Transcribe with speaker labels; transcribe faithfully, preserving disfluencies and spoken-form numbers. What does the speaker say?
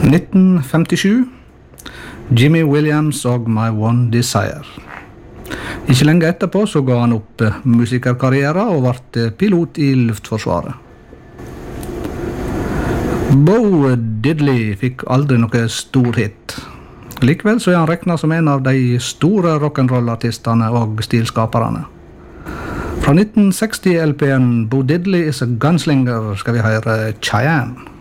Speaker 1: nitten femtisju, Jimmy Williams og My One Desire. Ikke lenge etterpå så ga han opp musikerkarriere og ble pilot i Luftforsvaret. Bo Diddley fikk aldri noe stor hit. Likevel så er han regnet som en av de store rock'n'roll-artistene og stilskaperne. Fra nitten seksti L P-en Bo Diddley is a Gunslinger skal vi høre Cheyenne.